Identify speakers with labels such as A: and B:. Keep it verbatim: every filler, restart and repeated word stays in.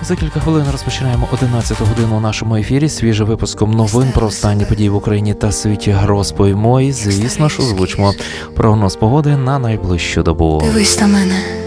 A: За кілька хвилин розпочинаємо одинадцяту годину у нашому ефірі. Свіжим випуском новин про останні події в Україні та світі розповімо і, звісно ж, озвучимо прогноз погоди на найближчу добу.
B: Дивись на мене.